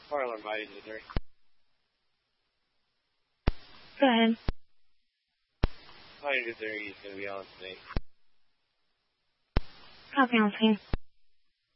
Parlor Mighty Missouri. Go ahead. Mighty Missouri is going to be on today. Copy on scene.